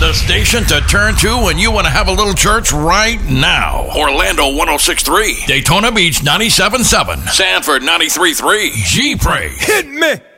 The station to turn to when you want to have a little church right now. Orlando 106.3. Daytona Beach 97.7. Sanford 93.3. G-Praise. Hit me.